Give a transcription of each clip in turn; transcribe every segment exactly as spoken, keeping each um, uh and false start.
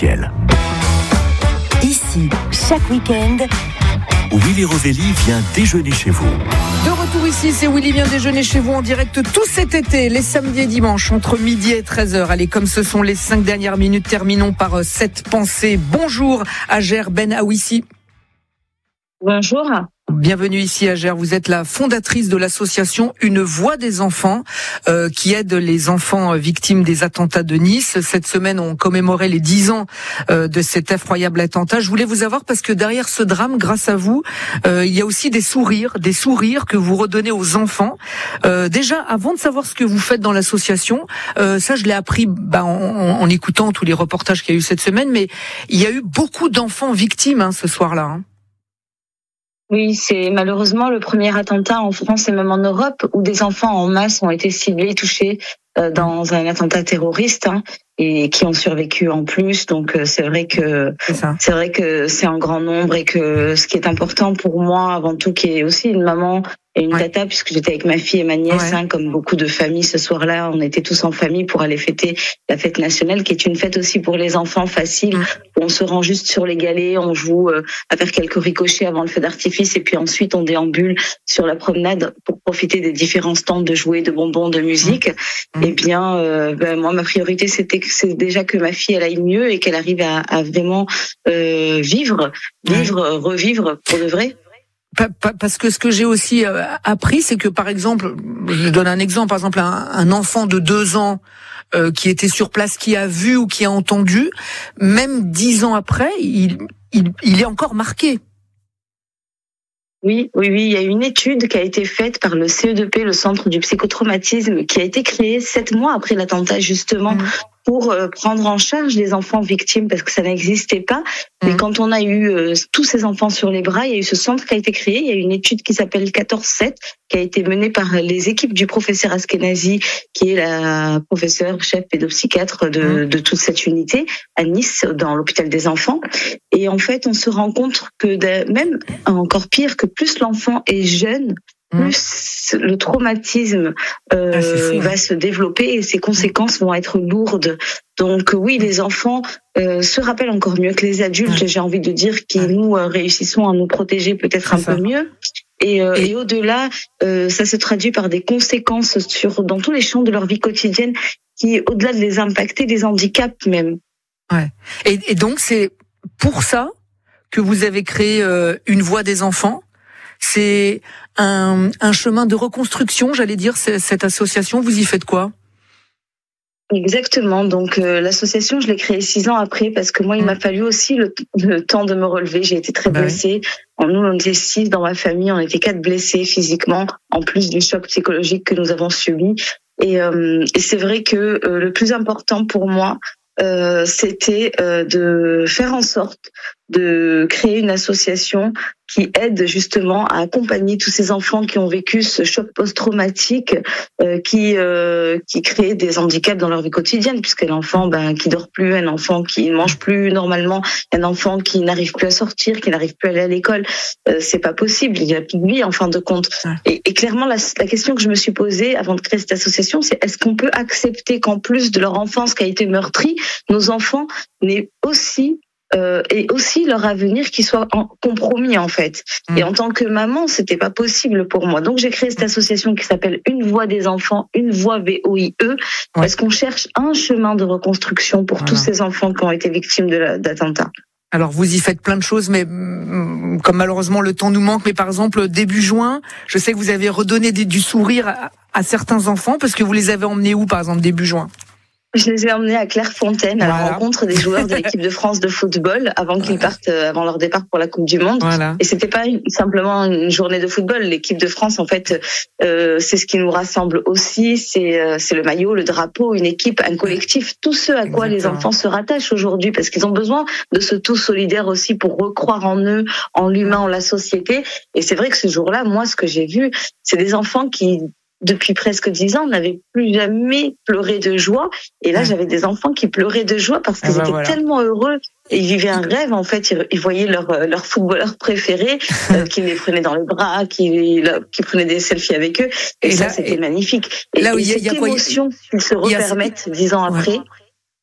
essentiel. Ici, chaque week-end, Willy Rovelli vient déjeuner chez vous. De retour ici, c'est Willy vient déjeuner chez vous en direct tout cet été, les samedis et dimanches, entre midi et treize heures. Allez, comme ce sont les cinq dernières minutes, terminons par cette pensée. Bonjour, Hajer Ben Awissi. Bonjour. Bienvenue ici à Gers. Vous êtes la fondatrice de l'association Une Voix des enfants euh, qui aide les enfants victimes des attentats de Nice. Cette semaine, on commémorait les dix ans euh, de cet effroyable attentat. Je voulais vous avoir parce que derrière ce drame, grâce à vous, euh, il y a aussi des sourires, des sourires que vous redonnez aux enfants. Euh, déjà, avant de savoir ce que vous faites dans l'association, euh, ça je l'ai appris bah, en, en écoutant tous les reportages qu'il y a eu cette semaine, mais il y a eu beaucoup d'enfants victimes hein, ce soir-là. Hein. Oui, c'est malheureusement le premier attentat en France et même en Europe où des enfants en masse ont été ciblés, touchés euh, dans un attentat terroriste hein, et qui ont survécu en plus. Donc euh, c'est vrai que c'est, ça. c'est vrai que c'est un grand nombre et que ce qui est important pour moi avant tout, qui est aussi une maman et une ouais. tata, puisque j'étais avec ma fille et ma nièce, ouais. hein, comme beaucoup de familles ce soir-là, on était tous en famille pour aller fêter la fête nationale, qui est une fête aussi pour les enfants facile, mmh. où on se rend juste sur les galets, on joue euh, à faire quelques ricochets avant le feu d'artifice, et puis ensuite on déambule sur la promenade pour profiter des différents stands de jouets, de bonbons, de musique. Mmh. Et bien, euh, ben, moi, ma priorité, c'était que c'est déjà que ma fille elle aille mieux et qu'elle arrive à, à vraiment euh, vivre, vivre, mmh. revivre pour de vrai. Parce que ce que j'ai aussi appris, c'est que par exemple, je donne un exemple, par exemple un, un enfant de deux ans euh, qui était sur place, qui a vu ou qui a entendu, même dix ans après, il, il, il est encore marqué. Oui, oui, oui. Il y a une étude qui a été faite par le C E deux P, le Centre du psychotraumatisme, qui a été créé sept mois après l'attentat, justement, mmh. pour euh, prendre en charge les enfants victimes, parce que ça n'existait pas. Mmh. Mais quand on a eu euh, tous ces enfants sur les bras, il y a eu ce centre qui a été créé. Il y a une étude qui s'appelle quatorze sept, qui a été menée par les équipes du professeur Askenazi, qui est la professeure chef pédopsychiatre de, mmh. de toute cette unité à Nice, dans l'hôpital des enfants. Et en fait, on se rend compte que de, même encore pire, que plus l'enfant est jeune, plus le traumatisme euh, ah, fou, va hein. se développer et ses conséquences vont être lourdes. Donc oui, les enfants euh, se rappellent encore mieux que les adultes, ouais. j'ai envie de dire, qui ouais. nous euh, réussissons à nous protéger peut-être C'est un ça. peu mieux. Et, euh, et... et au-delà, euh, ça se traduit par des conséquences sur dans tous les champs de leur vie quotidienne qui, au-delà de les impacter, les handicaps même. Ouais. Et, et donc c'est pour ça que vous avez créé euh, Une Voix des enfants. C'est un, un chemin de reconstruction, j'allais dire, cette association. Vous y faites quoi ? Exactement. Donc euh, l'association, je l'ai créée six ans après parce que moi, il mmh. m'a fallu aussi le, le temps de me relever. J'ai été très bah blessée. Oui. Nous, on était six dans ma famille. On était quatre blessés physiquement, en plus du choc psychologique que nous avons subi. Et, euh, et c'est vrai que euh, le plus important pour moi, euh, c'était euh, de faire en sorte de créer une association qui aide justement à accompagner tous ces enfants qui ont vécu ce choc post-traumatique, euh, qui euh, qui crée des handicaps dans leur vie quotidienne, puisque l'enfant ben qui dort plus, un enfant qui ne mange plus normalement, un enfant qui n'arrive plus à sortir, qui n'arrive plus à aller à l'école, euh, c'est pas possible, il y a plus de vie en fin de compte. Et, et clairement la, la question que je me suis posée avant de créer cette association, c'est est-ce qu'on peut accepter qu'en plus de leur enfance qui a été meurtrie, nos enfants n'aient aussi Euh, et aussi leur avenir qui soit en compromis en fait. Mmh. Et en tant que maman, c'était pas possible pour moi. Donc j'ai créé cette association qui s'appelle Une Voix des enfants, Une Voix V O I E, ouais. parce qu'on cherche un chemin de reconstruction pour voilà. tous ces enfants qui ont été victimes de la, d'attentats. Alors vous y faites plein de choses, mais comme malheureusement le temps nous manque, mais par exemple début juin, je sais que vous avez redonné des, du sourire à, à certains enfants, parce que vous les avez emmenés où par exemple début juin ? Je les ai emmenés à Clairefontaine à voilà. la rencontre des joueurs de l'équipe de France de football avant qu'ils voilà. partent, avant leur départ pour la Coupe du Monde. Voilà. Et c'était pas une, simplement une journée de football. L'équipe de France, en fait, euh, c'est ce qui nous rassemble aussi. C'est, euh, c'est le maillot, le drapeau, une équipe, un collectif. Tout ce à quoi Exactement. les enfants se rattachent aujourd'hui, parce qu'ils ont besoin de ce tout solidaire aussi pour recroire en eux, en l'humain, en la société. Et c'est vrai que ce jour-là, moi, ce que j'ai vu, c'est des enfants qui depuis presque dix ans, on n'avait plus jamais pleuré de joie. Et là, j'avais des enfants qui pleuraient de joie parce qu'ils ah bah étaient voilà. tellement heureux. Et ils vivaient un rêve, en fait. Ils voyaient leur, leur footballeur préféré, euh, qui les prenait dans les bras, qui, qui prenait des selfies avec eux. Et, et ça, là, c'était et magnifique. Et, là où et il y a, cette y a quoi, émotion qu'ils se repermettent dix ans ouais. après,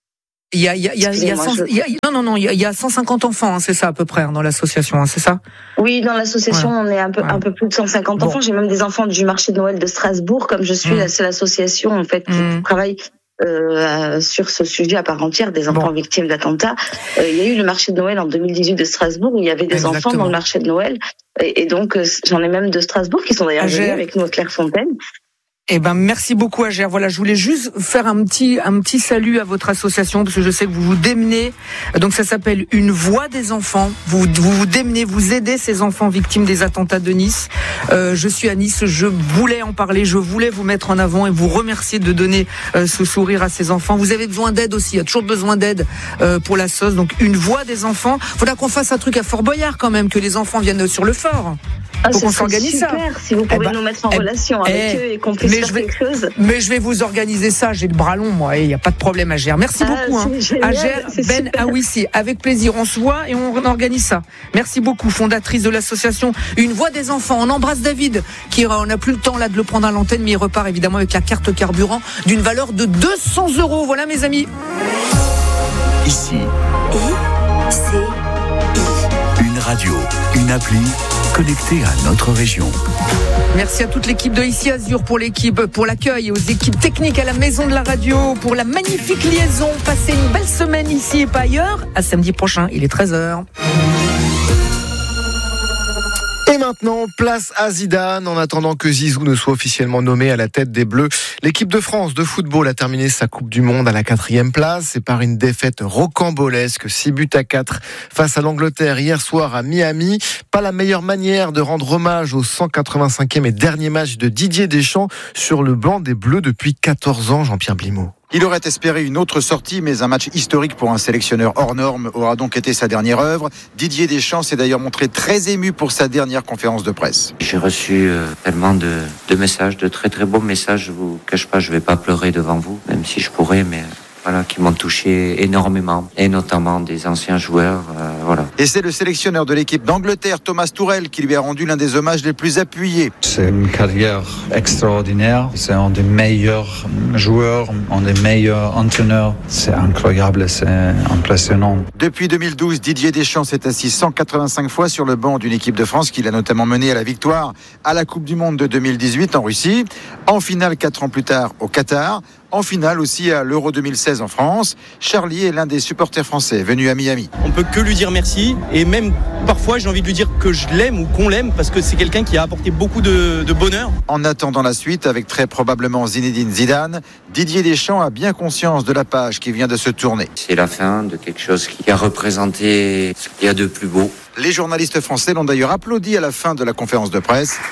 Il y a, il y a, il y a, il y a, cent, il y a non, non, non, il y a, il y a cent cinquante enfants, hein, c'est ça à peu près, hein, dans l'association, hein, c'est ça? Oui, dans l'association, ouais. on est un peu, ouais. un peu plus de cent cinquante bon. enfants. J'ai même des enfants du marché de Noël de Strasbourg, comme je suis mmh. la seule association, en fait, qui mmh. travaille Euh, sur ce sujet à part entière des enfants bon. victimes d'attentats. Euh, il y a eu le marché de Noël en deux mille dix-huit de Strasbourg où il y avait des Exactement. enfants dans le marché de Noël. Et, et donc, euh, j'en ai même de Strasbourg qui sont d'ailleurs venus avec nous à Clairefontaine. Eh ben, merci beaucoup, Ager. Voilà, je voulais juste faire un petit, un petit salut à votre association, parce que je sais que vous vous démenez. Donc, ça s'appelle Une Voix des enfants. Vous, vous vous démenez, vous aidez ces enfants victimes des attentats de Nice. Euh, je suis à Nice, je voulais en parler, je voulais vous mettre en avant et vous remercier de donner euh, ce sourire à ces enfants. Vous avez besoin d'aide aussi, il y a toujours besoin d'aide euh, pour la S O S. Donc, Une Voix des enfants. Faudra qu'on fasse un truc à Fort Boyard quand même, que les enfants viennent sur le fort. Ah, Faut qu'on s'organise ça. Si vous pouvez eh ben, nous mettre en eh, relation eh, avec eux et qu'on puisse faire je vais, quelque chose. Mais je vais vous organiser ça. J'ai le bras long, moi. Il n'y a pas de problème, Ager. Merci ah, beaucoup. Hein. Ager Ben Aouissi. Avec plaisir. On se voit et on organise ça. Merci beaucoup. Fondatrice de l'association Une Voix des enfants. On embrasse David, qui on n'a plus le temps là de le prendre à l'antenne, mais il repart évidemment avec la carte carburant d'une valeur de deux cents euros. Voilà, mes amis. Ici. I, C, I. Une radio, une appli connectée à notre région. Merci à toute l'équipe de Ici Azur pour l'équipe, pour l'accueil, aux équipes techniques à la maison de la radio, pour la magnifique liaison. Passez une belle semaine ici et pas ailleurs. À samedi prochain, il est treize heures. Et maintenant, place à Zidane. En attendant que Zizou ne soit officiellement nommé à la tête des Bleus, l'équipe de France de football a terminé sa Coupe du Monde à la quatrième place. Et par une défaite rocambolesque, six buts à quatre face à l'Angleterre hier soir à Miami. Pas la meilleure manière de rendre hommage au cent quatre-vingt-cinquième et dernier match de Didier Deschamps sur le banc des Bleus depuis quatorze ans, Jean-Pierre Blimaud. Il aurait espéré une autre sortie, mais un match historique pour un sélectionneur hors norme aura donc été sa dernière œuvre. Didier Deschamps s'est d'ailleurs montré très ému pour sa dernière conférence de presse. J'ai reçu euh, tellement de, de messages, de très très beaux messages. Je vous cache pas, je vais pas pleurer devant vous, même si je pourrais, mais voilà, qui m'ont touché énormément, et notamment des anciens joueurs, euh, voilà. Et c'est le sélectionneur de l'équipe d'Angleterre, Thomas Tuchel, qui lui a rendu l'un des hommages les plus appuyés. C'est une carrière extraordinaire. C'est un des meilleurs joueurs, un des meilleurs entraîneurs. C'est incroyable, c'est impressionnant. Depuis deux mille douze, Didier Deschamps s'est assis cent quatre-vingt-cinq fois sur le banc d'une équipe de France qu'il a notamment menée à la victoire à la Coupe du Monde de deux mille dix-huit en Russie, en finale quatre ans plus tard au Qatar, en finale aussi à l'Euro deux mille seize en France. Charlie est l'un des supporters français venus à Miami. On peut que lui dire merci, et même parfois j'ai envie de lui dire que je l'aime ou qu'on l'aime, parce que c'est quelqu'un qui a apporté beaucoup de, de bonheur. En attendant la suite, avec très probablement Zinedine Zidane, Didier Deschamps a bien conscience de la page qui vient de se tourner. C'est la fin de quelque chose qui a représenté ce qu'il y a de plus beau. Les journalistes français l'ont d'ailleurs applaudi à la fin de la conférence de presse.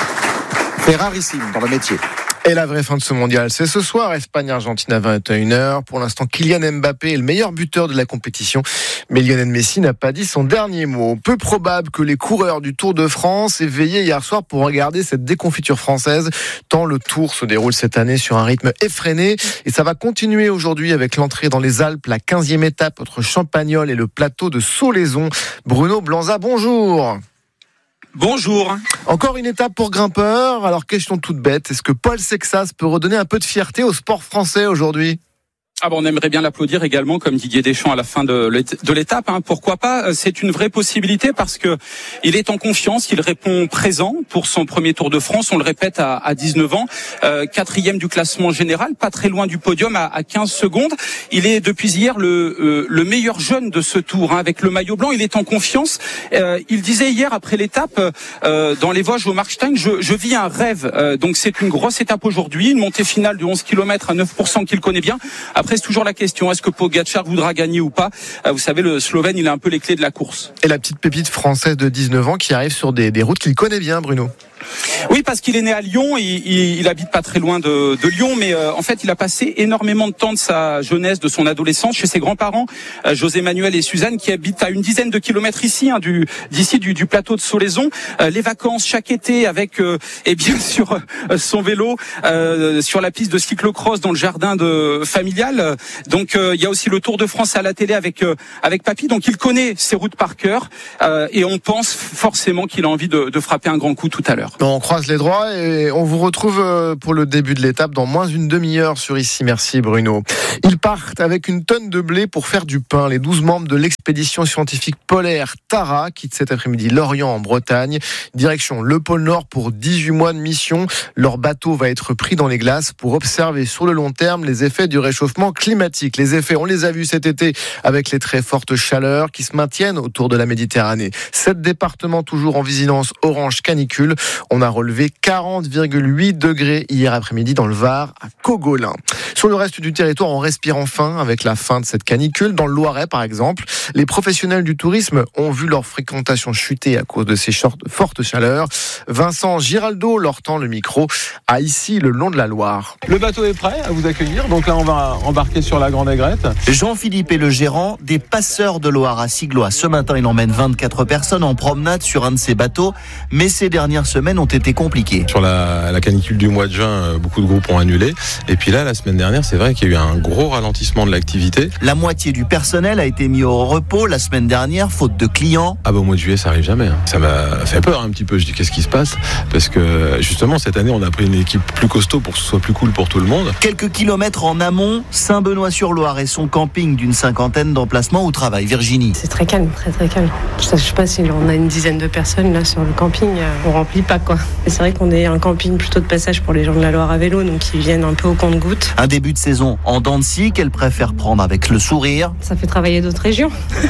C'est rarissime dans le métier. Et la vraie fin de ce mondial, c'est ce soir, Espagne-Argentine à vingt et une heures. Pour l'instant, Kylian Mbappé est le meilleur buteur de la compétition. Mais Lionel Messi n'a pas dit son dernier mot. Peu probable que les coureurs du Tour de France aient veillé hier soir pour regarder cette déconfiture française, tant le Tour se déroule cette année sur un rythme effréné. Et ça va continuer aujourd'hui avec l'entrée dans les Alpes, la quinzième étape entre Champagnole et le plateau de Solaizon. Bruno Blanza, bonjour. Bonjour. Encore une étape pour grimpeurs. Alors, question toute bête, est-ce que Paul Sexas peut redonner un peu de fierté au sport français aujourd'hui ? Ah bon, on aimerait bien l'applaudir également, comme Didier Deschamps à la fin de l'étape. Hein. Pourquoi pas ? C'est une vraie possibilité parce que il est en confiance, il répond présent pour son premier Tour de France. On le répète à, à dix-neuf ans, euh, quatrième du classement général, pas très loin du podium à, à quinze secondes. Il est depuis hier le, euh, le meilleur jeune de ce Tour, hein, avec le maillot blanc. Il est en confiance. Euh, il disait hier après l'étape euh, dans les Vosges au Markstein, je, je vis un rêve. Euh, donc c'est une grosse étape aujourd'hui, une montée finale de onze kilomètres à neuf pour cent qu'il connaît bien. Après, c'est toujours la question, est-ce que Pogačar voudra gagner ou pas ? Vous savez, le Slovène, il a un peu les clés de la course. Et la petite pépite française de dix-neuf ans qui arrive sur des, des routes qu'il connaît bien, Bruno. Oui, parce qu'il est né à Lyon, il, il, il habite pas très loin de, de Lyon, mais euh, en fait, il a passé énormément de temps de sa jeunesse, de son adolescence, chez ses grands-parents, euh, José Manuel et Suzanne, qui habitent à une dizaine de kilomètres ici, hein, du, d'ici du, du plateau de Solaizon. Euh, les vacances chaque été avec, euh, et bien sûr, euh, son vélo euh, sur la piste de cyclocross dans le jardin de familial. Donc, euh, il y a aussi le Tour de France à la télé avec euh, avec papy. Donc, il connaît ses routes par cœur, euh, et on pense forcément qu'il a envie de, de frapper un grand coup tout à l'heure. On croise les doigts et on vous retrouve pour le début de l'étape dans moins d'une demi-heure sur Ici. Merci Bruno. Ils partent avec une tonne de blé pour faire du pain. Les douze membres de l'expédition scientifique polaire Tara quittent cet après-midi Lorient en Bretagne. Direction le pôle Nord pour dix-huit mois de mission. Leur bateau va être pris dans les glaces pour observer sur le long terme les effets du réchauffement climatique. Les effets, on les a vus cet été avec les très fortes chaleurs qui se maintiennent autour de la Méditerranée. Sept départements toujours en vigilance orange canicule. On a relevé quarante virgule huit degrés hier après-midi dans le Var à Cogolin. Sur le reste du territoire, on respire enfin avec la fin de cette canicule. Dans le Loiret, par exemple, les professionnels du tourisme ont vu leur fréquentation chuter à cause de ces fortes chaleurs. Vincent Giraldo leur tend le micro à Ici, le long de la Loire. Le bateau est prêt à vous accueillir, donc là on va embarquer sur la Grande Aigrette. Jean-Philippe est le gérant des Passeurs de Loire à Siglois. Ce matin, il emmène vingt-quatre personnes en promenade sur un de ses bateaux, mais ces dernières semaines ont été compliquées. Sur la, la canicule du mois de juin, beaucoup de groupes ont annulé. Et puis là, la semaine dernière, c'est vrai qu'il y a eu un gros ralentissement de l'activité. La moitié du personnel a été mis au repos la semaine dernière, faute de clients. Ah bah au mois de juillet, ça arrive jamais. Hein. Ça m'a fait peur un petit peu. Je dis qu'est-ce qui se passe ? Parce que justement, cette année, on a pris une équipe plus costaud pour que ce soit plus cool pour tout le monde. Quelques kilomètres en amont, Saint-Benoît-sur-Loire et son camping d'une cinquantaine d'emplacements où travaille Virginie. C'est très calme, très très calme. Je sais pas si on a une dizaine de personnes là sur le camping, on remplit pas quoi. Et c'est vrai qu'on est un camping plutôt de passage pour les gens de la Loire à vélo, donc ils viennent un peu au compte-gouttes. Un début de saison en dents de scie qu'elle préfère prendre avec le sourire. Ça fait travailler d'autres régions.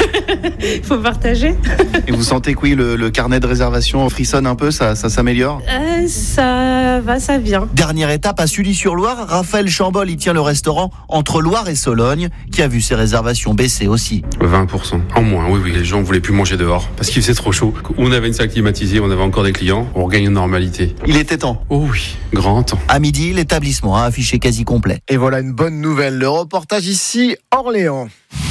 Il faut partager. Et vous sentez que oui, le, le carnet de réservation frissonne un peu, ça, ça s'améliore euh, Ça va, ça vient. Dernière étape à Sully-sur-Loire, Raphaël Chambol y tient le restaurant entre Loire et Sologne, qui a vu ses réservations baisser aussi. vingt pour cent en moins, oui, oui. Les gens ne voulaient plus manger dehors parce qu'il faisait trop chaud. On avait une salle climatisée, on avait encore des clients, on regagne une normalité. Il était temps. Oh oui, grand temps. À midi, l'établissement a affiché quasi complet. Et voilà une bonne nouvelle, le reportage ici, Orléans.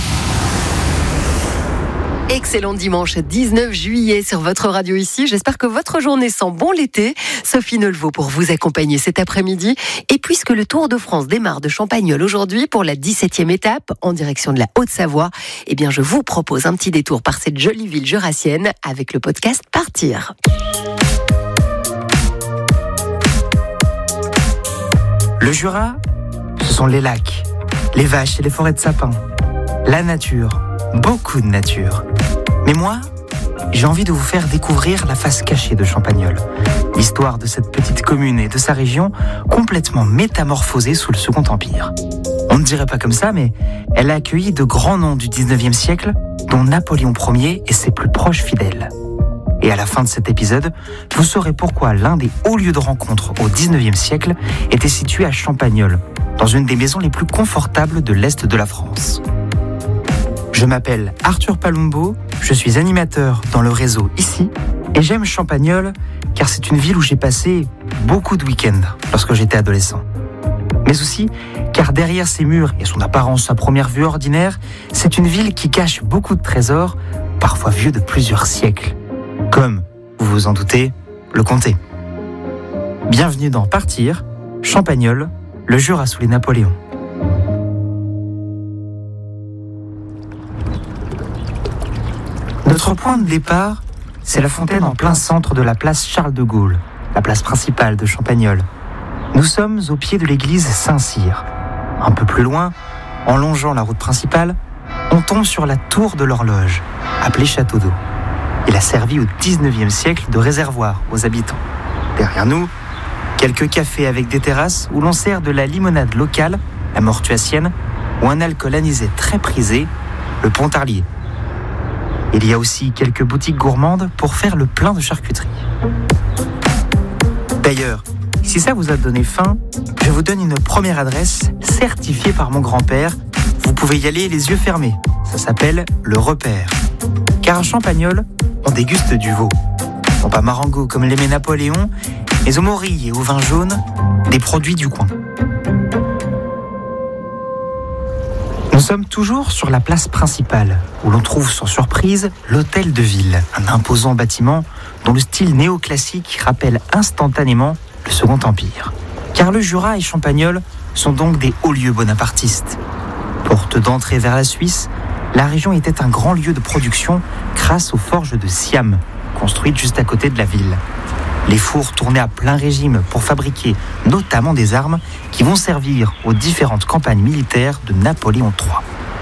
Excellent dimanche dix-neuf juillet sur votre radio ici. J'espère que votre journée sent bon l'été. Sophie Neulevaux pour vous accompagner cet après-midi. Et puisque le Tour de France démarre de Champagnole aujourd'hui pour la dix-septième étape en direction de la Haute-Savoie, eh bien je vous propose un petit détour par cette jolie ville jurassienne avec le podcast Partir. Le Jura, ce sont les lacs, les vaches et les forêts de sapins, la nature, beaucoup de nature. Mais moi, j'ai envie de vous faire découvrir la face cachée de Champagnole, l'histoire de cette petite commune et de sa région complètement métamorphosée sous le Second Empire. On ne dirait pas comme ça, mais elle a accueilli de grands noms du dix-neuvième siècle, dont Napoléon Ier et ses plus proches fidèles. Et à la fin de cet épisode, vous saurez pourquoi l'un des hauts lieux de rencontre au dix-neuvième siècle était situé à Champagnole, dans une des maisons les plus confortables de l'Est de la France. Je m'appelle Arthur Palumbo, je suis animateur dans le réseau Ici, et j'aime Champagnole car c'est une ville où j'ai passé beaucoup de week-ends lorsque j'étais adolescent. Mais aussi car derrière ses murs et son apparence à première vue ordinaire, c'est une ville qui cache beaucoup de trésors, parfois vieux de plusieurs siècles. Comme, vous vous en doutez, le comté. Bienvenue dans Partir, Champagnole, le Jura sous les Napoléons. Notre point de départ, c'est la fontaine en plein centre de la place Charles de Gaulle, la place principale de Champagnole. Nous sommes au pied de l'église Saint-Cyr. Un peu plus loin, en longeant la route principale, on tombe sur la tour de l'horloge, appelée Château d'eau. Il a servi au dix-neuvième siècle de réservoir aux habitants. Derrière nous, quelques cafés avec des terrasses où l'on sert de la limonade locale, la mortuacienne, ou un alcool anisé très prisé, le pontarlier. Il y a aussi quelques boutiques gourmandes pour faire le plein de charcuterie. D'ailleurs, si ça vous a donné faim, je vous donne une première adresse certifiée par mon grand-père. Vous pouvez y aller les yeux fermés. Ça s'appelle le Repère. Car à Champagnole, on déguste du veau. Non pas Marengo comme l'aimait Napoléon, mais au morille et au vin jaune, des produits du coin. Nous sommes toujours sur la place principale, où l'on trouve sans surprise l'hôtel de ville, un imposant bâtiment dont le style néoclassique rappelle instantanément le Second Empire. Car le Jura et Champagnole sont donc des hauts lieux bonapartistes. Porte d'entrée vers la Suisse, la région était un grand lieu de production grâce aux forges de Siam, construites juste à côté de la ville. Les fours tournaient à plein régime pour fabriquer notamment des armes qui vont servir aux différentes campagnes militaires de Napoléon trois.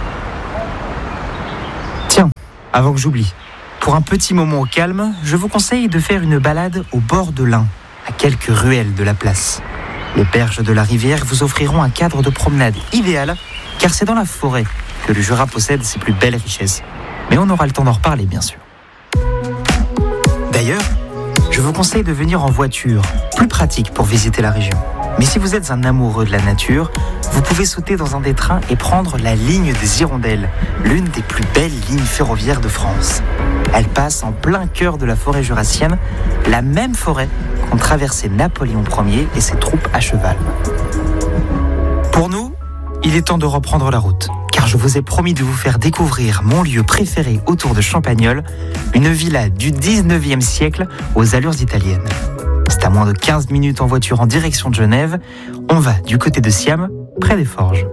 Tiens, avant que j'oublie, pour un petit moment au calme, je vous conseille de faire une balade au bord de l'Ain, à quelques ruelles de la place. Les berges de la rivière vous offriront un cadre de promenade idéal, car c'est dans la forêt que le Jura possède ses plus belles richesses. Mais on aura le temps d'en reparler, bien sûr. D'ailleurs, je vous conseille de venir en voiture, plus pratique pour visiter la région. Mais si vous êtes un amoureux de la nature, vous pouvez sauter dans un des trains et prendre la ligne des Hirondelles, l'une des plus belles lignes ferroviaires de France. Elle passe en plein cœur de la forêt jurassienne, la même forêt qu'ont traversé Napoléon Ier et ses troupes à cheval. Pour nous, il est temps de reprendre la route, car je vous ai promis de vous faire découvrir mon lieu préféré autour de Champagnole, une villa du dix-neuvième siècle aux allures italiennes. C'est à moins de quinze minutes en voiture en direction de Genève. On va du côté de Siam, près des Forges.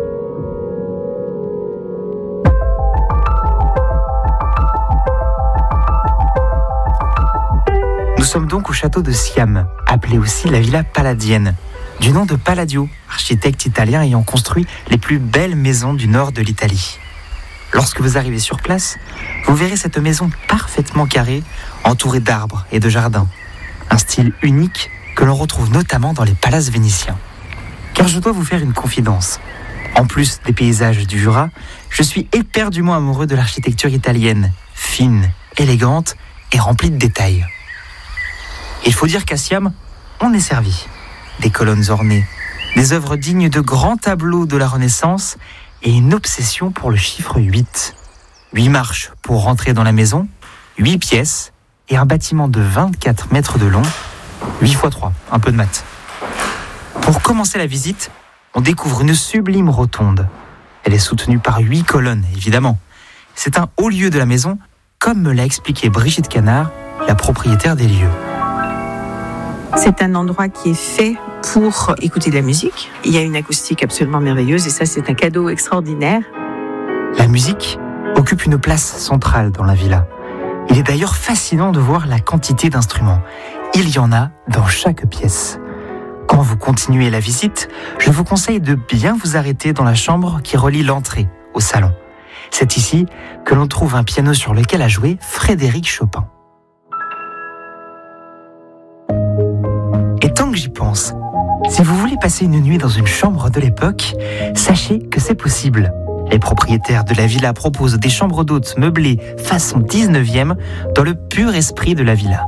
Nous sommes donc au château de Siam, appelé aussi la villa palladienne, du nom de Palladio, architecte italien ayant construit les plus belles maisons du nord de l'Italie. Lorsque vous arrivez sur place, vous verrez cette maison parfaitement carrée, entourée d'arbres et de jardins. Un style unique que l'on retrouve notamment dans les palaces vénitiens. Car je dois vous faire une confidence. En plus des paysages du Jura, je suis éperdument amoureux de l'architecture italienne, fine, élégante et remplie de détails. Il faut dire qu'à Siam, on est servi. Des colonnes ornées, des œuvres dignes de grands tableaux de la Renaissance et une obsession pour le chiffre huit. Huit marches pour rentrer dans la maison, huit pièces et un bâtiment de vingt-quatre mètres de long, huit fois trois, un peu de maths. Pour commencer la visite, on découvre une sublime rotonde. Elle est soutenue par huit colonnes, évidemment. C'est un haut lieu de la maison, comme me l'a expliqué Brigitte Canard, la propriétaire des lieux. C'est un endroit qui est fait pour écouter de la musique. Il y a une acoustique absolument merveilleuse et ça, c'est un cadeau extraordinaire. La musique occupe une place centrale dans la villa. Il est d'ailleurs fascinant de voir la quantité d'instruments. Il y en a dans chaque pièce. Quand vous continuez la visite, je vous conseille de bien vous arrêter dans la chambre qui relie l'entrée au salon. C'est ici que l'on trouve un piano sur lequel a joué Frédéric Chopin. Et tant que j'y pense, si vous voulez passer une nuit dans une chambre de l'époque, sachez que c'est possible. Les propriétaires de la villa proposent des chambres d'hôtes meublées façon dix-neuvième dans le pur esprit de la villa.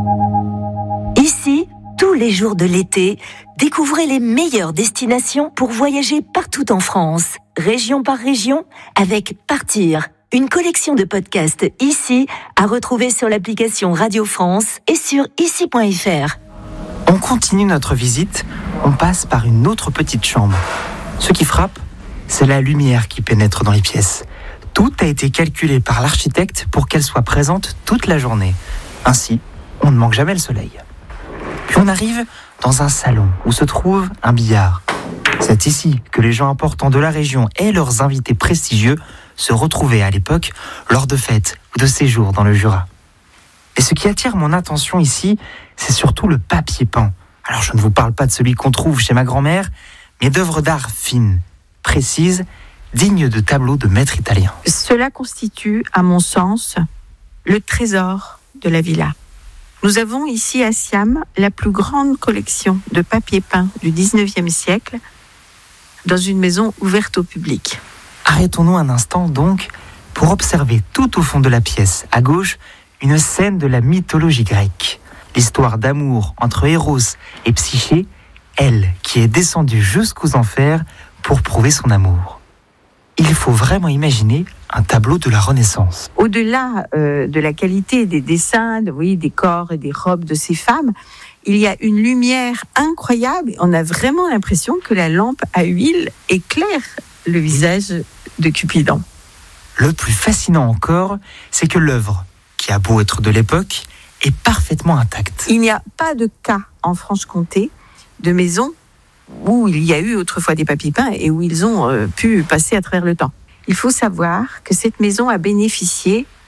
Ici, tous les jours de l'été, découvrez les meilleures destinations pour voyager partout en France, région par région, avec Partir, une collection de podcasts ici à retrouver sur l'application Radio France et sur ici point f r. On continue notre visite, on passe par une autre petite chambre. Ce qui frappe, c'est la lumière qui pénètre dans les pièces. Tout a été calculé par l'architecte pour qu'elle soit présente toute la journée. Ainsi, on ne manque jamais le soleil. Puis on arrive dans un salon où se trouve un billard. C'est ici que les gens importants de la région et leurs invités prestigieux se retrouvaient à l'époque lors de fêtes ou de séjours dans le Jura. Et ce qui attire mon attention ici, c'est surtout le papier peint. Alors je ne vous parle pas de celui qu'on trouve chez ma grand-mère, mais d'œuvres d'art fines, précises, dignes de tableaux de maîtres italiens. Cela constitue, à mon sens, le trésor de la villa. Nous avons ici à Siam la plus grande collection de papier peint du dix-neuvième siècle dans une maison ouverte au public. Arrêtons-nous un instant donc pour observer tout au fond de la pièce, à gauche, une scène de la mythologie grecque. L'histoire d'amour entre Héros et Psyché, elle qui est descendue jusqu'aux enfers pour prouver son amour. Il faut vraiment imaginer un tableau de la Renaissance. Au-delà euh, de la qualité des dessins, de, oui, des corps et des robes de ces femmes, il y a une lumière incroyable. On a vraiment l'impression que la lampe à huile éclaire le visage de Cupidon. Le plus fascinant encore, c'est que l'œuvre, qui a beau être de l'époque, est parfaitement intacte. Il n'y a pas de cas en Franche-Comté de maison où il y a eu autrefois des papiers peints et où ils ont euh, pu passer à travers le temps. Il faut savoir que cette maison a bénéficié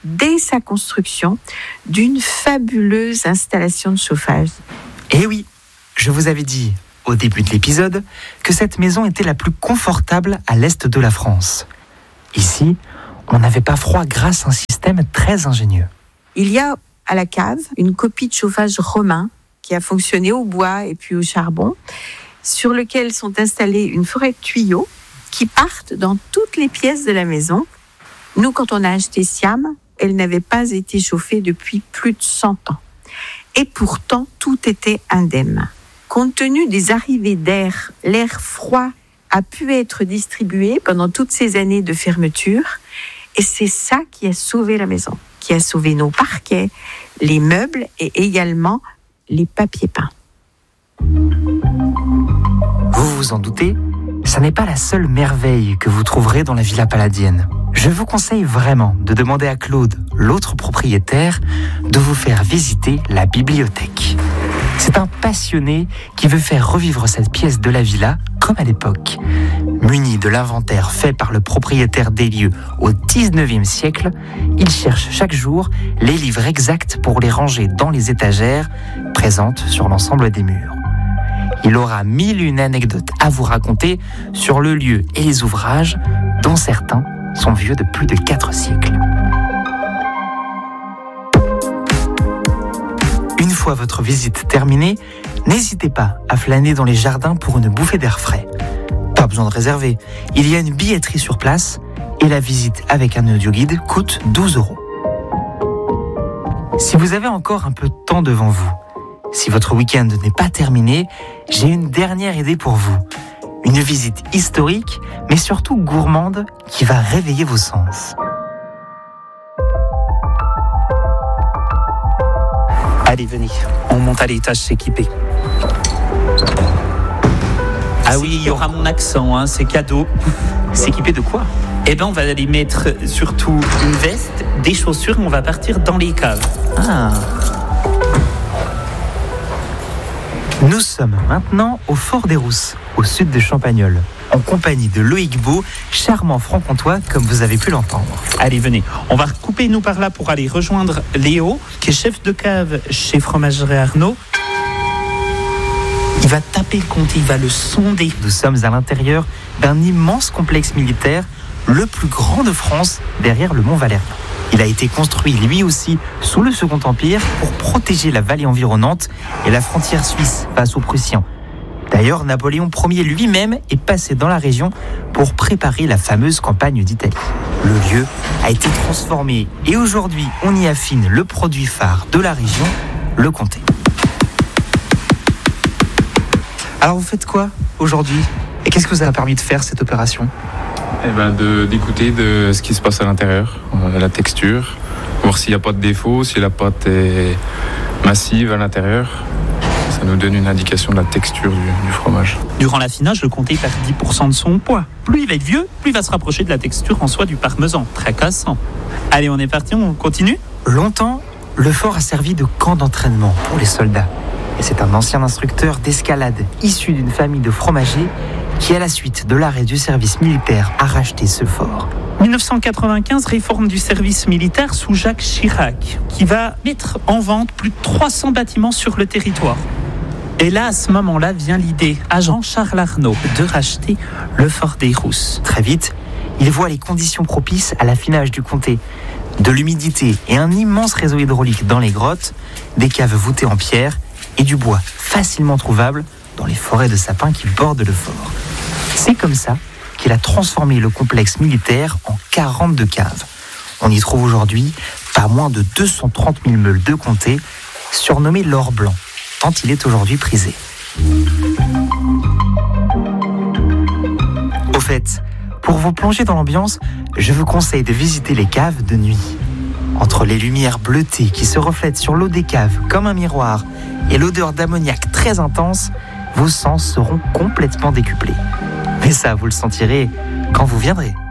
dès sa construction, d'une fabuleuse installation de chauffage. Eh oui, je vous avais dit au début de l'épisode que cette maison était la plus confortable à l'est de la France. Ici, on n'avait pas froid grâce à un système très ingénieux. Il y a à la cave une copie de chauffage romain qui a fonctionné au bois et puis au charbon, sur lequel sont installés une forêt de tuyaux qui partent dans toutes les pièces de la maison. Nous, quand on a acheté Siam, elle n'avait pas été chauffée depuis plus de cent ans. Et pourtant, tout était indemne. Compte tenu des arrivées d'air, l'air froid a pu être distribué pendant toutes ces années de fermeture. Et c'est ça qui a sauvé la maison, qui a sauvé nos parquets, les meubles et également les papiers peints. Vous vous en doutez, ça n'est pas la seule merveille que vous trouverez dans la Villa Palladienne. Je vous conseille vraiment de demander à Claude, l'autre propriétaire, de vous faire visiter la bibliothèque. C'est un passionné qui veut faire revivre cette pièce de la villa comme à l'époque. Muni de l'inventaire fait par le propriétaire des lieux au dix-neuvième siècle, il cherche chaque jour les livres exacts pour les ranger dans les étagères présentes sur l'ensemble des murs. Il aura mille une anecdotes à vous raconter sur le lieu et les ouvrages, dont certains sont vieux de plus de quatre siècles. Une fois votre visite terminée, n'hésitez pas à flâner dans les jardins pour une bouffée d'air frais. Pas besoin de réserver, il y a une billetterie sur place et la visite avec un audioguide coûte douze euros. Si vous avez encore un peu de temps devant vous, si votre week-end n'est pas terminé, j'ai une dernière idée pour vous. Une visite historique, mais surtout gourmande, qui va réveiller vos sens. Allez, venez, on monte à l'étage s'équiper. Ah oui, il y aura mon accent, hein, c'est cadeau. S'équiper de quoi ? Eh ben, on va aller mettre surtout une veste, des chaussures, et on va partir dans les caves. Ah. Nous sommes maintenant au Fort des Rousses, au sud de Champagnole, en compagnie de Loïc Beau, charmant franc-comtois comme vous avez pu l'entendre. Allez, venez, on va couper nous par là pour aller rejoindre Léo, qui est chef de cave chez Fromagerie Arnaud. Il va taper le comté, il va le sonder. Nous sommes à l'intérieur d'un immense complexe militaire, le plus grand de France, derrière le Mont Valérien. Il a été construit lui aussi sous le Second Empire pour protéger la vallée environnante et la frontière suisse face aux Prussiens. D'ailleurs, Napoléon Ier lui-même est passé dans la région pour préparer la fameuse campagne d'Italie. Le lieu a été transformé et aujourd'hui, on y affine le produit phare de la région, le comté. Alors, vous faites quoi aujourd'hui ? Et qu'est-ce que vous a permis de faire cette opération ? Eh ben de, d'écouter de ce qui se passe à l'intérieur, euh, la texture, voir s'il n'y a pas de défaut, si la pâte est massive à l'intérieur. Ça nous donne une indication de la texture du, du fromage. Durant l'affinage, le comté perd dix pour cent de son poids. Plus il va être vieux, plus il va se rapprocher de la texture en soi du parmesan. Tracassant. Allez, on est parti, on continue ? Longtemps, le fort a servi de camp d'entraînement pour les soldats. Et c'est un ancien instructeur d'escalade issu d'une famille de fromagers qui, à la suite de l'arrêt du service militaire, a racheté ce fort. dix-neuf cent quatre-vingt-quinze, réforme du service militaire sous Jacques Chirac, qui va mettre en vente plus de trois cents bâtiments sur le territoire. Et là, à ce moment-là, vient l'idée à Jean-Charles Arnaud de racheter le fort des Rousses. Très vite, il voit les conditions propices à l'affinage du comté. De l'humidité et un immense réseau hydraulique dans les grottes, des caves voûtées en pierre et du bois facilement trouvable dans les forêts de sapins qui bordent le fort. C'est comme ça qu'il a transformé le complexe militaire en quarante-deux caves. On y trouve aujourd'hui pas moins de deux cent trente mille meules de comté, surnommé l'or blanc, tant il est aujourd'hui prisé. Au fait, pour vous plonger dans l'ambiance, je vous conseille de visiter les caves de nuit. Entre les lumières bleutées qui se reflètent sur l'eau des caves comme un miroir et l'odeur d'ammoniac très intense, vos sens seront complètement décuplés. Mais ça, vous le sentirez quand vous viendrez.